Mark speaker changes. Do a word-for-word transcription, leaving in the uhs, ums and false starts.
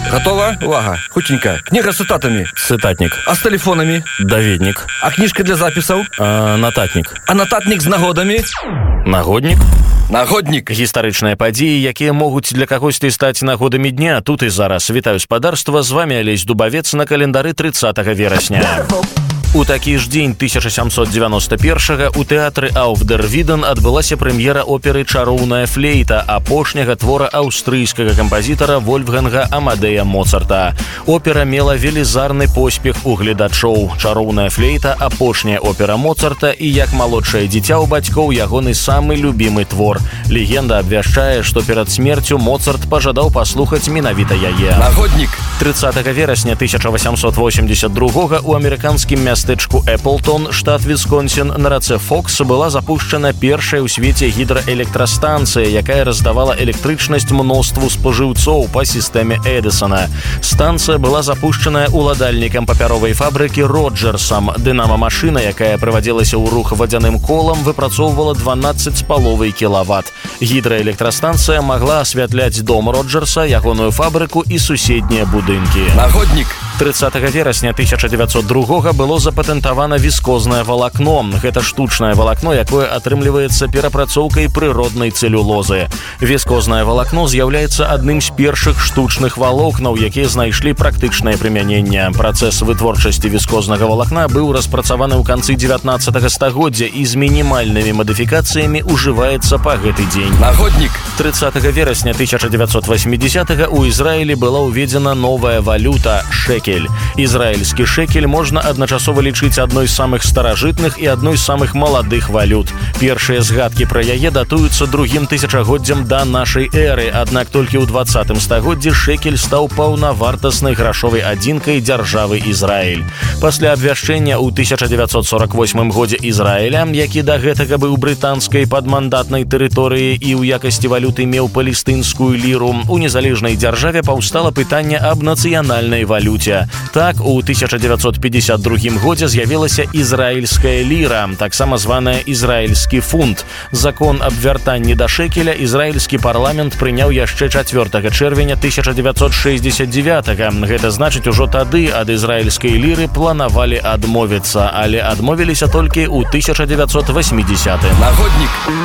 Speaker 1: Готова? Увага. Хутенька. Книга с цитатами.
Speaker 2: Цытатнік.
Speaker 1: А с телефонами?
Speaker 2: Даведнік.
Speaker 1: А книжка для записаў?
Speaker 2: А, нататнік.
Speaker 1: А нататник з нагодами?
Speaker 2: Нагоднік.
Speaker 1: Нагоднік.
Speaker 2: Гістарычныя падзеі, якія могуць для кагосьці стаць нагодамі дня, тут і зараз. Вітаю спадарства, з вами Алесь Дубавец на календары тридцатага верасня. У такі ж дзень тысяча сямсот девяносто першага у тэатры Auf der Wieden адбылася прэм'ера оперы «Чароўная флейта» апошняга твора аўстрыйскага кампазітара Вольфганга Амадея Моцарта. Опера мела велізарны поспех у гледачоў. «Чароўная флейта» – апошняя опера Моцарта і як малодшае дзіця ў бацькоў ягоны самы любімы твор. Легенда абвяшчае, што перад смерцю Моцарт пажадаў паслухаць менавіта яе.
Speaker 1: Нагоднік.
Speaker 2: тридцатага верасня тысяча восемьсот восемьдесят другога у амерыканскім мястэчку Эпплтон, штат Вісконсін, на рацэ Фокс была запушчана першая ў свеце гідраэлектрастанцыя, якая раздавала электрычнасць мноству спажыўцоў па сістэме Эдысона. Станцыя была запушчаная уладальнікам папяровай фабрыкі Роджерсам. Дынама-машына, якая прывадзілася ў рух вадзяным колам, выпрацоўвала дванаццаць з паловай кілават. Гідраэлектрастанцыя магла асвятляць дом Роджерса, ягоную фабрыку і суседнія будынкі.
Speaker 1: Нагоднік.
Speaker 2: тридцатага верасня тысяча девятьсот другога было запатэнтавана віскознае валакно. Гэта штучнае валакно, якое атрымліваецца перапрацоўкай прыроднай цэлюлозы. Віскознае валакно з'яўляецца адным з першых штучных валокнаў, якія знайшлі практычнае прымяненне. Працэс вытворчасці віскознага валакна быў распрацаваны ў канцы дзевятнаццатага стагоддзя і з мінімальнымі мадыфікацыямі ўжываецца па гэты дзень.
Speaker 1: Нагоднік.
Speaker 2: тридцатага верасня тысяча девятьсот восьмидесятага у Ізраілі была ўведзена новая валюта – шекель. Ізраільскі шекель можна адначасова лічыць адной з самых старажытных і адной з самых маладых валют. Першыя згадкі пра яе датуюцца другім тысячагоддзям да нашай эры, аднак толькі ў дваццатым стагоддзі шекель стаў паўнавартаснай грашовай адзінкай дзяржавы Ізраіль. Пасля абвяшчэння ў тысяча девятьсот сорок восьмым годзе Ізраіля, які да гэтага быў брытанскай падмандатнай тэрыторыі і ў якасці валюты меў палестынскую ліру, у незалежнай дзяржаве паўстала пытанне аб нацыянальнай валюце. Так, у тысяча девятьсот пятьдесят другім годзе з'явілася ізраільская ліра, таксама званая ізраільскі фунт. Закон аб вяртанні да шекеля ізраільскі парламент прыняў яшчэ чацвёртага чэрвеня тысяча девятьсот шэсцьдзесят дзевятага. Гэта значыць, ужо тады ад ізраільскай ліры планавалі адмовіцца, але адмовіліся толькі ў тысяча девятьсот восьмидесятым.
Speaker 1: Нагоднік.